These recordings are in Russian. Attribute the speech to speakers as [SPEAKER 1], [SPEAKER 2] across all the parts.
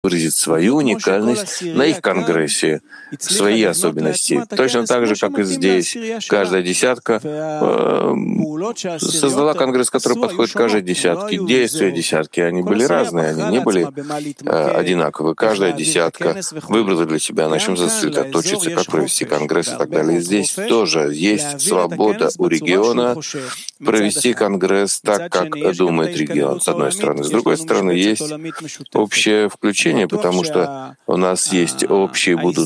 [SPEAKER 1] выразить свою уникальность на их конгрессе, свои особенности. Точно так же, как и здесь, каждая десятка создала конгресс, который подходит каждой десятке. Действия десятки, они были разные, они не были одинаковы. Каждая десятка выбрала для себя, на чем сосредоточиться, как провести конгресс и так далее. И здесь тоже есть свобода у региона провести конгресс так, как думает регион, с одной стороны. С другой стороны, есть общее включение, потому что у нас есть общие будут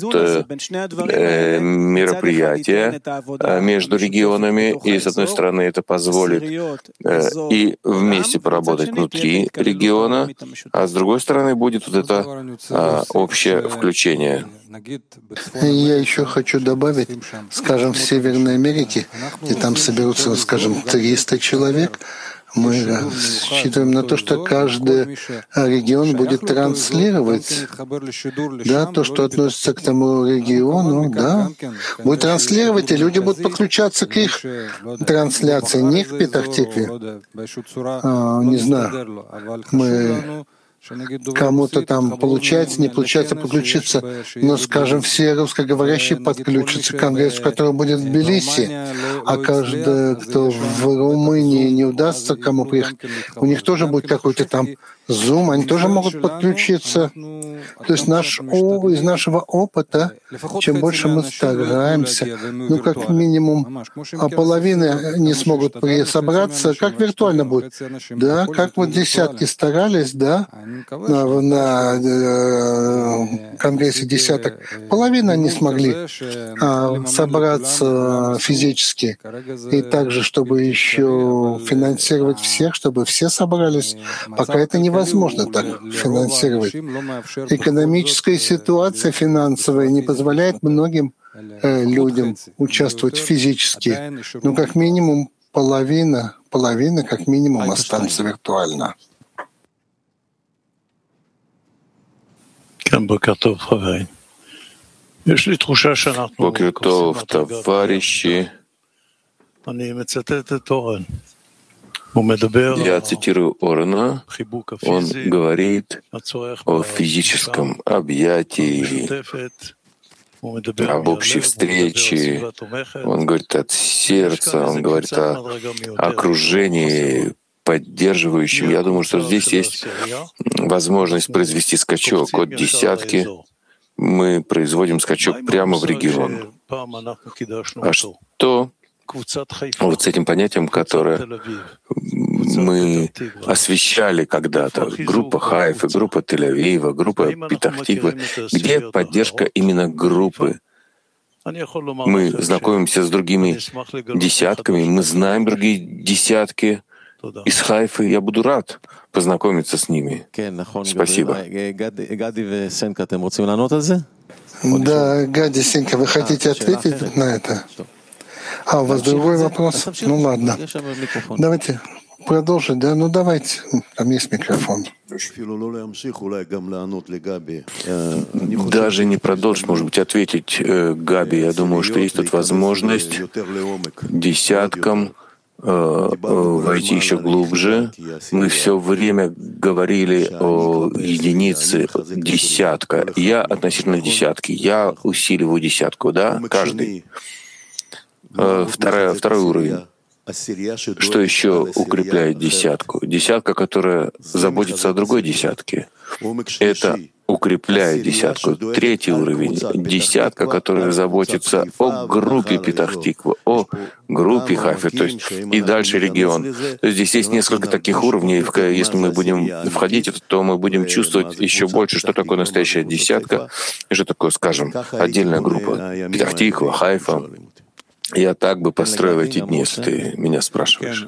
[SPEAKER 1] мероприятия между регионами, и, с одной стороны, это позволит и вместе поработать внутри региона, а с другой стороны, будет вот это общее включение.
[SPEAKER 2] Я еще хочу добавить, скажем, в Северной Америке, где там соберутся, скажем, 300 человек, мы рассчитываем на то, что каждый регион будет транслировать, да, то, что относится к тому региону, да, будет транслировать, и люди будут подключаться к их трансляции, не к Петах-Тикве. Не знаю, мы кому-то там получается, не получается подключиться, но, скажем, все русскоговорящие подключатся к конгрессу, который будет в Тбилиси, а каждый, кто в Румынии не удастся кому приехать, у них тоже будет какой-то там Zoom, они тоже могут подключиться. То есть из нашего опыта, чем больше мы стараемся, как минимум половины не смогут собраться, как виртуально будет. Да, как вот десятки старались, да, на конгрессе десяток, половина не смогли собраться физически. И также, чтобы еще финансировать всех, чтобы все собрались, пока это невозможно так финансировать. Экономическая ситуация финансовая не позволяет многим людям участвовать физически. Но как минимум половина как минимум останется виртуально.
[SPEAKER 1] Бокер тов, товарищи. Я цитирую Орена. Он говорит о физическом объятии, об общей встрече. Он говорит от сердца, он говорит о окружении поддерживающим. Я думаю, что здесь есть возможность произвести скачок от десятки. Мы производим скачок прямо в регион. А что вот с этим понятием, которое мы освещали когда-то, группа Хайфа, группа Тель-Авива, группа Петах-Тиквы, где поддержка именно группы? Мы знакомимся с другими десятками, мы знаем другие десятки из Хайфы. Я буду рад познакомиться с ними. Спасибо.
[SPEAKER 2] Да, Гади, Сенька, вы хотите ответить на это? У вас другой вопрос? Ну ладно. Давайте продолжить, да? Ну давайте, там есть микрофон.
[SPEAKER 1] Даже не продолжить, может быть, ответить Габи. Я думаю, что есть тут возможность десяткам войти еще глубже. Мы все время говорили о единице десятка. Я относительно десятки. Я усиливаю десятку, да, каждый. Второй уровень. Что еще укрепляет десятку? Десятка, которая заботится о другой десятке. Это укрепляет десятку. Третий уровень. Десятка, которая заботится о группе Петах-Тиква, о группе Хайфа, то есть и дальше регион. То есть здесь есть несколько таких уровней. Если мы будем входить, то мы будем чувствовать еще больше, что такое настоящая десятка, и что такое, скажем, отдельная группа Петах-Тиква, Хайфа. Я так бы построил эти дни, если ты меня спрашиваешь.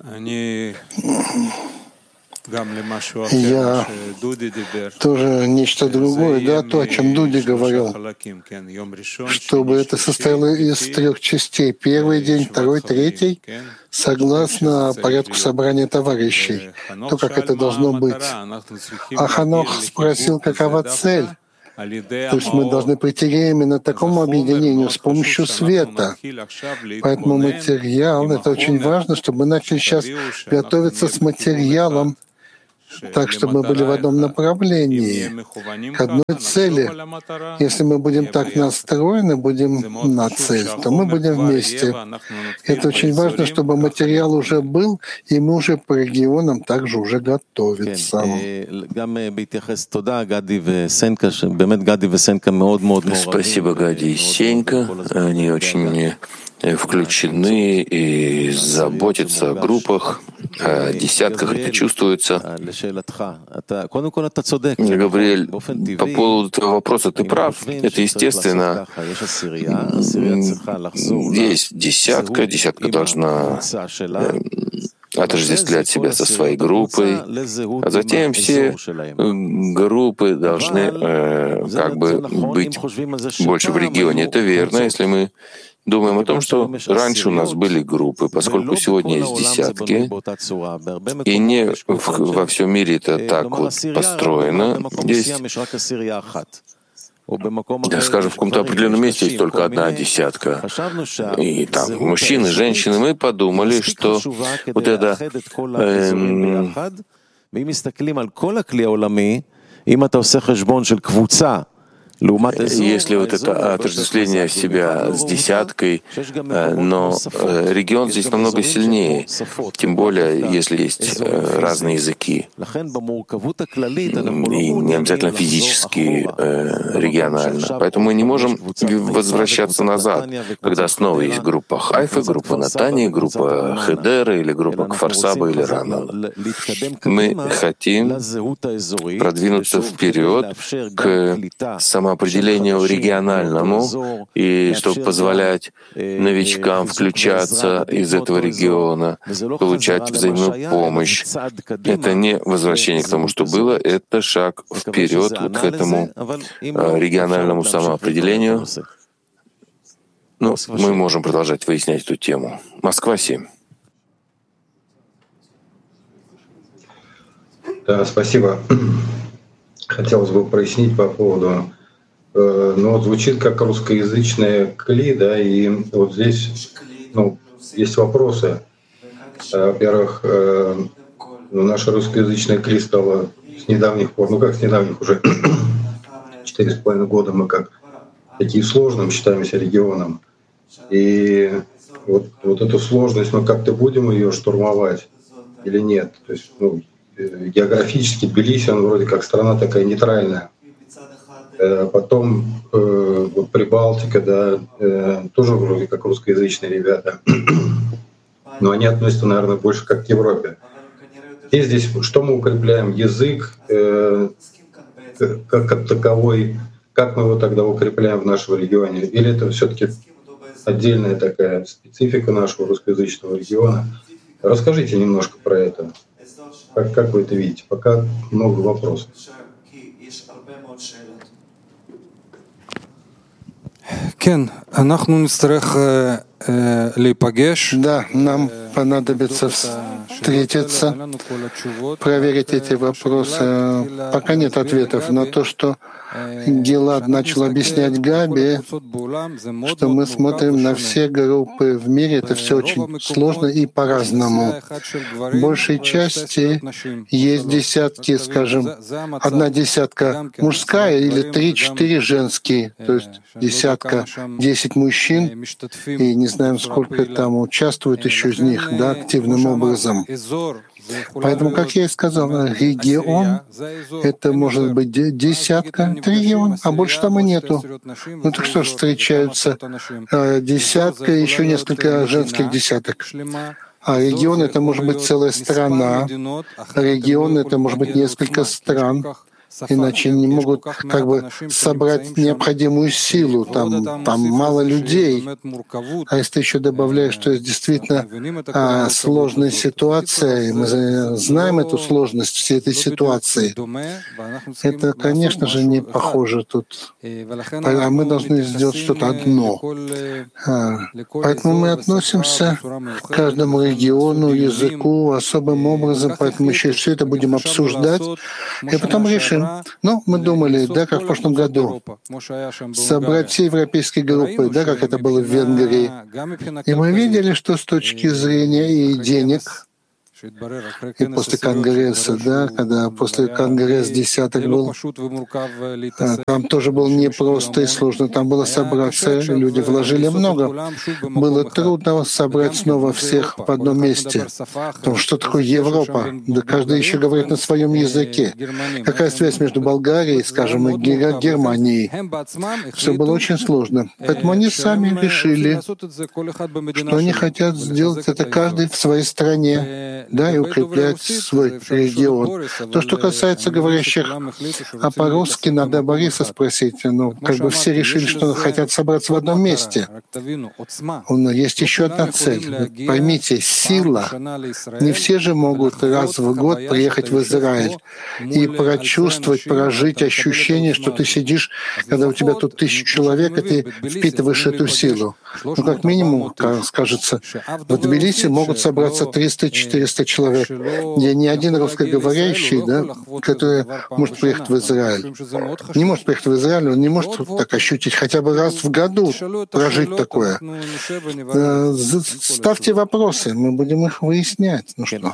[SPEAKER 2] Я тоже нечто другое, да, то, о чем Дуди говорил, чтобы это состояло из 3 частей. Первый день, второй, третий, согласно порядку собрания товарищей, то, как это должно быть. А Ханох спросил, какова цель. То есть мы должны прийти именно к такому объединению с помощью света. Поэтому материал — это очень важно, чтобы мы начали сейчас готовиться с материалом, так, чтобы мы были в одном направлении, к одной цели. Если мы будем так настроены, будем на цель, то мы будем вместе. Это очень важно, чтобы материал уже был, и мы уже по регионам также уже готовиться.
[SPEAKER 1] Спасибо, Гади и Сенька. Они очень включены и заботятся о группах, о десятках, это чувствуется. Габриэль, по поводу твоего вопроса, ты прав, это естественно. Есть десятка должна отождествлять себя со своей группой, а затем все группы должны как бы быть больше в регионе. Это верно, если мы думаем о том, что раньше у нас были группы, поскольку сегодня есть десятки, и не во всем мире это так вот построено. Есть, скажем, в каком-то определенном месте есть только одна десятка. И там мужчины, женщины, мы подумали, что вот это если вот это отождествление себя с десяткой, но регион здесь намного сильнее, тем более, если есть разные языки, и не обязательно физически, регионально. Поэтому мы не можем возвращаться назад, когда снова есть группа Хайфа, группа Натании, группа Хедера или группа Кфар-Саба или Рана. Мы хотим продвинуться вперед к самоопределению региональному, и чтобы позволять новичкам включаться из этого региона, получать взаимную помощь. Это не возвращение к тому, что было, это шаг вперед вот к этому региональному самоопределению. Ну, мы можем продолжать выяснять эту тему. Москва 7.
[SPEAKER 3] Да, спасибо. Хотелось бы прояснить по поводу, ну вот звучит как русскоязычная кли, да, и вот здесь, ну, есть вопросы. Во-первых, наша русскоязычная кли стала с недавних пор, ну как с недавних, уже 4,5 года мы как таким сложным считаемся регионом. И вот эту сложность мы как-то будем ее штурмовать или нет? То есть, ну, географически Тбилиси, он вроде как страна такая нейтральная. Потом вот Прибалтика, да, тоже вроде как русскоязычные ребята, но они относятся, наверное, больше как к Европе. И здесь что мы укрепляем? Язык как таковой, как мы его тогда укрепляем в нашем регионе? Или это все-таки отдельная такая специфика нашего русскоязычного региона? Расскажите немножко про это. Как вы это видите? Пока много вопросов.
[SPEAKER 2] Да, нам понадобится встретиться, проверить эти вопросы. Пока нет ответов на то, что Гилад начал объяснять Габи, что мы смотрим на все группы в мире, это все очень сложно и по-разному. В большей части есть десятки, скажем, одна десятка мужская или 3-4 женские, то есть десятка 10 мужчин, и не знаем, сколько там участвует еще из них, да, активным образом. Поэтому, как я и сказал, регион — это может быть десятка, регион, а больше там и нету. Ну так что ж, встречаются десятка и еще несколько женских десяток. А регион — это может быть целая страна, регион — это может быть несколько стран, иначе не могут как бы собрать необходимую силу, там мало людей. А если ты еще добавляешь, что есть действительно сложная ситуация, и мы знаем эту сложность всей этой ситуации, это, конечно же, не похоже тут. А мы должны сделать что-то одно. Поэтому мы относимся к каждому региону, языку особым образом, поэтому еще все это будем обсуждать, и потом решим. Ну, мы думали, да, как в прошлом году, собрать все европейские группы, да, как это было в Венгрии. И мы видели, что с точки зрения и денег, И после Конгресса, да, когда после Конгресса десяток был, там тоже было непросто и сложно. Там было собраться, люди вложили много. Было трудно собрать снова всех в одном месте. Потому что такое Европа? Да каждый еще говорит на своем языке. Какая связь между Болгарией, скажем, и Германией? Все было очень сложно. Поэтому они сами решили, что они хотят сделать это каждый в своей стране, да, и укреплять свой регион. То, что касается говорящих по-русски, надо Бориса спросить. Но как бы все решили, что хотят собраться в одном месте. Но есть еще одна цель. Поймите, сила. Не все же могут раз в год приехать в Израиль и прочувствовать, прожить ощущение, что ты сидишь, когда у тебя тут 1000 человек, и ты впитываешь эту силу. Ну, как минимум, скажется, в Тбилиси могут собраться 300-400 человек. Я не один русскоговорящий, да, который может приехать в Израиль. Не может приехать в Израиль, он не может так ощутить хотя бы раз в году, прожить такое. Ставьте вопросы, мы будем их выяснять. Ну что?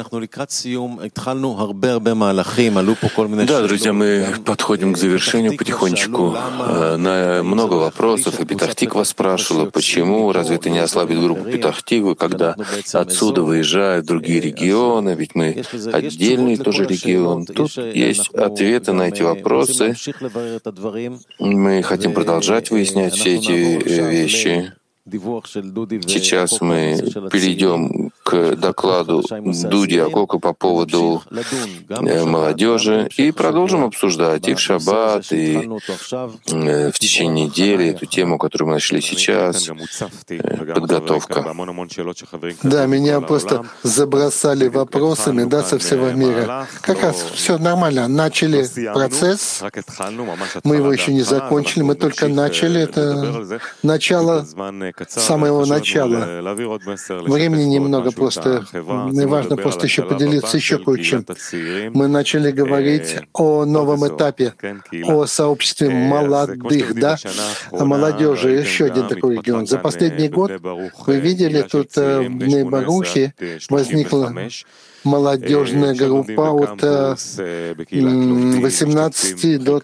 [SPEAKER 1] Да, друзья, мы подходим к завершению потихонечку. Много вопросов, и Петах Тиква спрашивала, почему, разве это не ослабит группу Петах Тиквы, когда отсюда выезжают в другие регионы, ведь мы отдельный тоже регион. Тут есть ответы на эти вопросы. Мы хотим продолжать выяснять все эти вещи. Сейчас мы перейдем к докладу Дуди Акока по поводу молодежи и продолжим обсуждать и в шаббат, и в течение недели эту тему, которую мы начали сейчас, подготовка.
[SPEAKER 2] Да, меня просто забросали вопросами, да, со всего мира. Как раз все нормально. Начали процесс, мы его еще не закончили, мы только начали. Это начало с самого начала. Времени немного просто. Мне важно просто еще поделиться еще кое-чем. Мы начали говорить о новом этапе, о сообществе молодых, да, о молодежи. Еще один такой регион. За последний год вы видели, тут в Бней-Барухе возникла молодежная группа от 18 до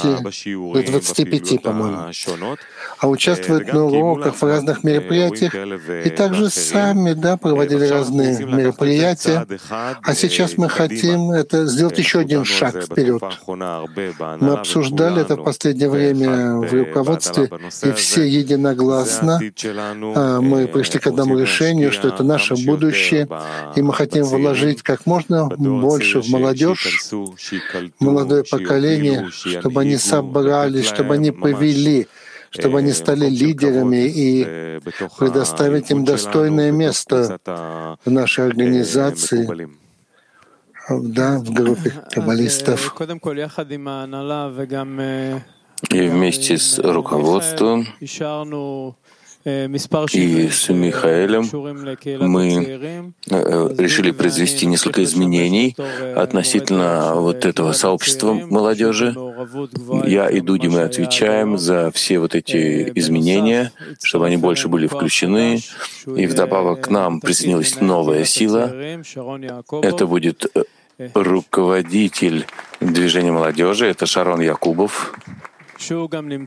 [SPEAKER 2] 25, по-моему. А участвуют на уроках в разных мероприятиях. И также сами, да, проводили разные мероприятия. А сейчас мы хотим это сделать еще один шаг вперед. Мы обсуждали это в последнее время в руководстве, и все единогласно мы пришли к одному решению, что это наше будущее, и мы хотим вложить как можно больше в молодежь, молодое поколение, чтобы они собрались, чтобы они повели, чтобы они стали лидерами и предоставить им достойное место в нашей организации, да, в группе каббалистов.
[SPEAKER 1] И вместе с руководством и с Михаэлем мы решили произвести несколько изменений относительно вот этого сообщества молодежи. Я и Дуди, мы отвечаем за все вот эти изменения, чтобы они больше были включены. И вдобавок к нам присоединилась новая сила. Это будет руководитель движения молодежи, это Шарон Якубов. Он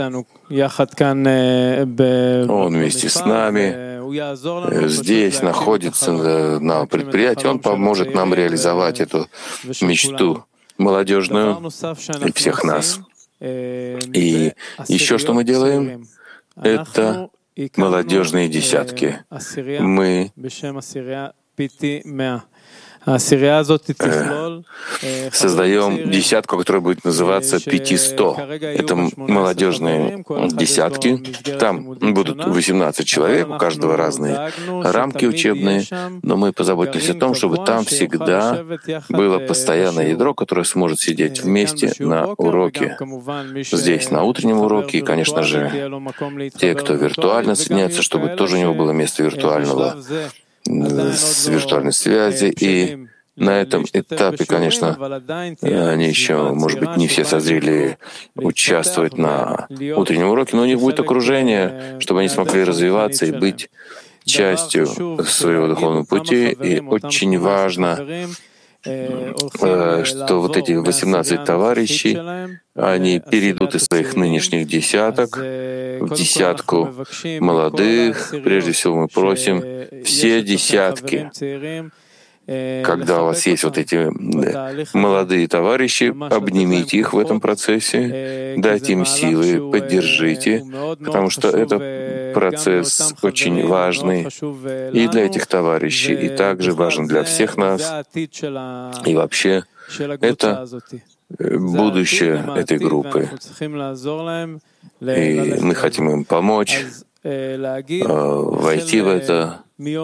[SPEAKER 1] вместе с нами здесь находится на предприятии. Он поможет нам реализовать эту мечту молодежную и всех нас. И еще что мы делаем? Это молодежные десятки. Мы создаем десятку, которая будет называться 500. Это молодежные десятки. Там будут 18 человек, у каждого разные рамки учебные, но мы позаботились о том, чтобы там всегда было постоянное ядро, которое сможет сидеть вместе на уроке. Здесь на утреннем уроке, и, конечно же, те, кто виртуально соединяется, чтобы тоже у него было место виртуального, с виртуальной связи. И на этом этапе, конечно, они еще, может быть, не все созрели участвовать на утреннем уроке, но у них будет окружение, чтобы они смогли развиваться и быть частью своего духовного пути, и очень важно, что вот эти 18 товарищей, они перейдут из своих нынешних десяток в десятку молодых. Прежде всего мы просим все десятки, когда у вас есть вот эти молодые товарищи, обнимите их в этом процессе, дайте им силы, поддержите, потому что это процесс очень важный и для этих товарищей, и также важен для всех нас. И вообще это будущее этой группы. И мы хотим им помочь войти в это.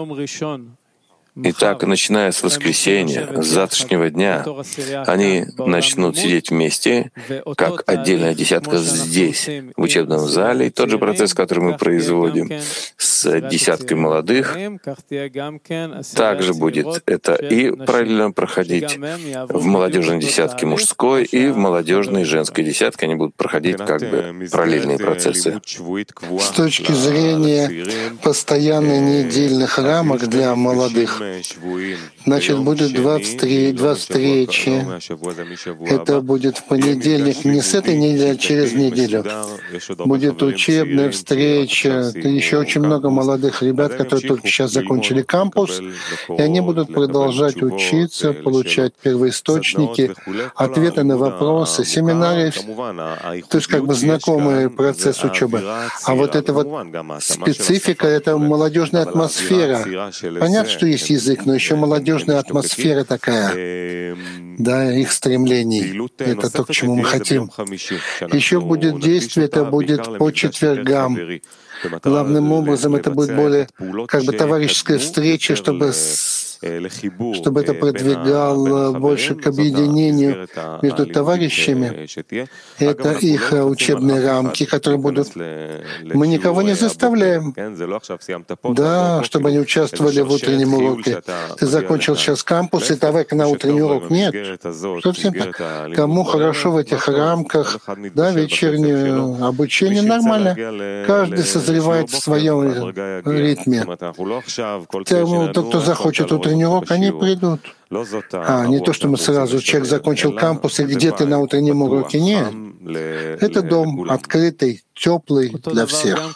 [SPEAKER 1] Итак, начиная с воскресенья, с завтрашнего дня, они начнут сидеть вместе, как отдельная десятка здесь, в учебном зале. И тот же процесс, который мы производим с десяткой молодых, также будет это и параллельно проходить в молодежной десятке мужской и в молодежной женской десятке. Они будут проходить как бы параллельные процессы.
[SPEAKER 2] С точки зрения постоянно недельных рамок для молодых, значит, будет 20 встречи. Это будет в понедельник, не с этой недели, а через неделю. Будет учебная встреча. Еще очень много молодых ребят, которые только сейчас закончили кампус, и они будут продолжать учиться, получать первоисточники, ответы на вопросы, семинары, то есть как бы знакомый процесс учебы. А вот эта вот специфика — это молодежная атмосфера. Понятно, что есть язык, но еще молодежная атмосфера такая, да, их стремлений. Это то, к чему мы хотим. Еще будет действие, это будет по четвергам. Главным образом это будет более как бы товарищеская встреча, чтобы это продвигало больше к объединению между товарищами. Это их учебные рамки, которые будут... Мы никого не заставляем, да, чтобы они участвовали в утреннем уроке. Ты закончил сейчас кампус, и давай-ка на утренний урок. Нет, совсем так. Кому хорошо в этих рамках, да, вечернее обучение нормально. Каждый созревает в своем ритме. Тот, кто захочет утренний урок, они придут. Не то, что мы сразу, человек закончил кампус, и где ты на утреннем уроке. Нет. Это дом открытый, теплый для всех.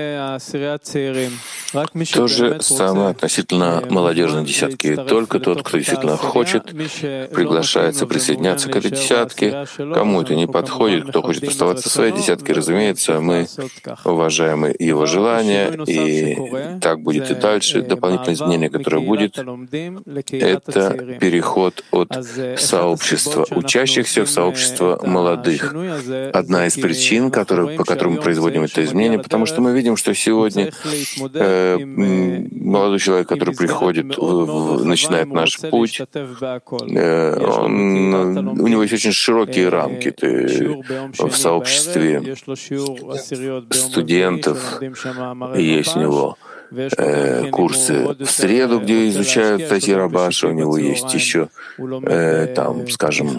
[SPEAKER 1] То же самое относительно молодежной десятки. Только тот, кто действительно хочет, приглашается присоединяться к этой десятке. Кому это не подходит, кто хочет оставаться в своей десятке, разумеется, мы уважаем его желания, и так будет и дальше. Дополнительное изменение, которое будет, это переход от сообщества учащихся в сообщество молодых. Одна из причин, по которым мы производим это изменение, потому что мы видим, что сегодня молодой человек, который приходит, начинает наш путь, у него есть очень широкие рамки. В сообществе студентов есть у него курсы в среду, где изучают статьи Рабаша, у него есть еще, там, скажем,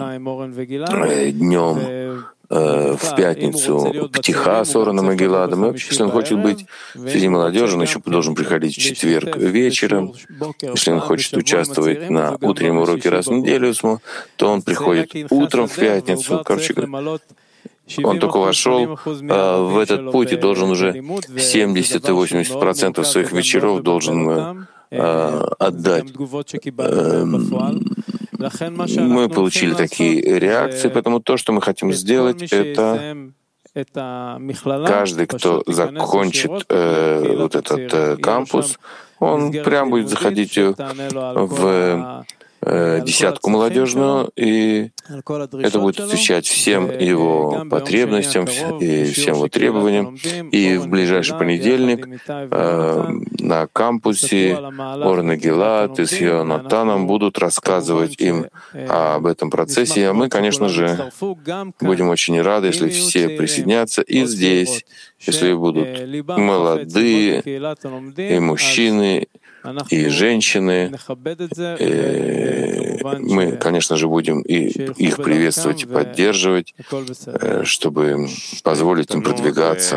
[SPEAKER 1] днем в пятницу Птиха с Ораном и Геладом. И вообще, если он хочет быть среди молодежи, он еще должен приходить в четверг вечером. Если он хочет участвовать на утреннем уроке раз в неделю, то он приходит утром в пятницу. Короче говоря, он только вошел в этот путь и должен уже 70-80% своих вечеров должен отдать. Мы получили такие реакции, поэтому то, что мы хотим сделать, это каждый, кто закончит вот этот кампус, он прям будет заходить в десятку молодежную, и это будет отвечать всем его потребностям и всем его требованиям. И в ближайший понедельник на кампусе Орен и Гилад и с Йонатаном будут рассказывать им об этом процессе. А мы, конечно же, будем очень рады, если все присоединятся. И здесь, если будут молодые и мужчины, и женщины. Мы, конечно же, будем и их приветствовать и поддерживать, чтобы позволить им продвигаться.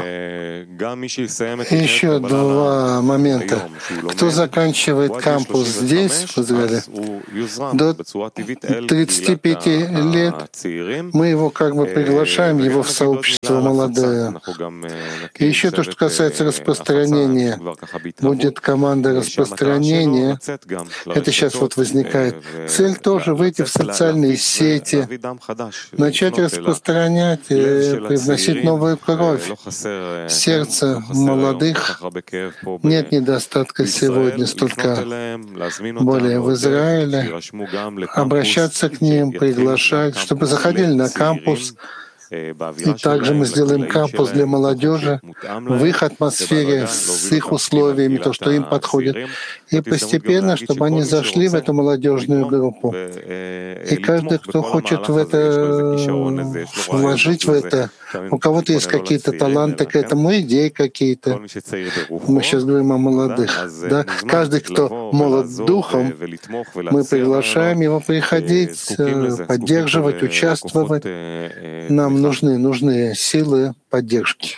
[SPEAKER 2] Еще два момента. Кто заканчивает кампус здесь, в Израиле, до 35 лет, мы его как бы приглашаем, его в сообщество молодое. И еще то, что касается распространения. Будет команда распространения. Это сейчас вот возникает. Цель тоже выйти в социальные сети, начать распространять, привносить новую кровь. Сердце молодых. Нет недостатка сегодня столько более в Израиле. Обращаться к ним, приглашать, чтобы заходили на кампус. И также мы сделаем кампус для молодежи в их атмосфере, с их условиями, то, что им подходит. И постепенно, чтобы они зашли в эту молодежную группу. И каждый, кто хочет в это вложить в это, у кого-то есть какие-то таланты к этому, идеи какие-то. Мы сейчас говорим о молодых. Да? Каждый, кто молод духом, мы приглашаем его приходить, поддерживать, участвовать. Нам нужны силы поддержки.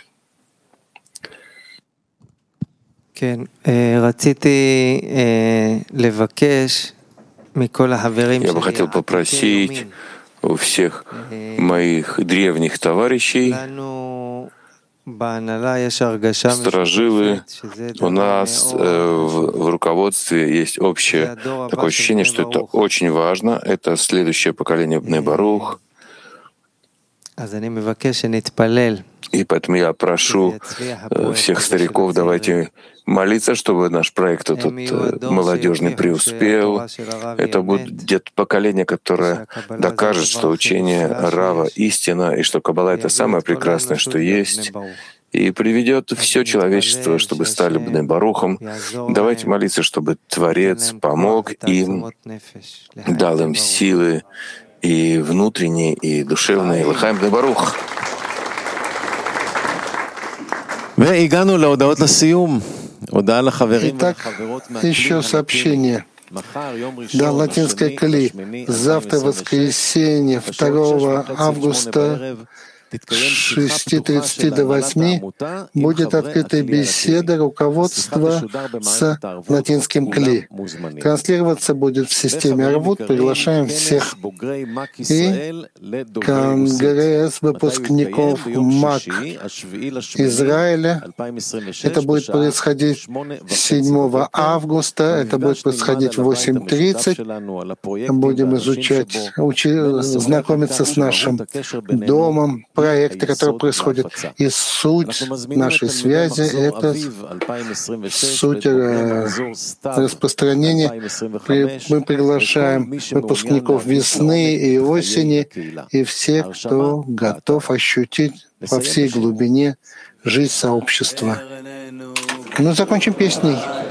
[SPEAKER 4] Я
[SPEAKER 1] бы хотел попросить у всех моих древних товарищей, сторожилы, у нас в руководстве есть общее такое ощущение, что это очень важно. Это следующее поколение Бней Барух. И поэтому я прошу всех стариков, давайте молиться, чтобы наш проект этот молодежный преуспел. Это будет поколение, которое докажет, что учение Рава истина, и что Каббала — это самое прекрасное, что есть, и приведет все человечество, чтобы стали Бней Барухом. Давайте молиться, чтобы Творец помог им, дал им силы, и внутренние, и душевные. Лахаим Бней Барух.
[SPEAKER 2] Итак, еще сообщение. Да, латинской кли. Завтра, воскресенье, 2 августа, с 6:30 до 8 будет открытая беседа руководства с латинским кли. Транслироваться будет в системе Арвут. Приглашаем всех. И конгресс выпускников МАК Израиля. Это будет происходить 7 августа. Это будет происходить в 8:30. Будем изучать, знакомиться с нашим домом, проекты, которые происходят. И суть нашей связи — это суть распространения. Мы приглашаем выпускников весны и осени, и всех, кто готов ощутить во всей глубине жизнь сообщества. Ну, закончим песней.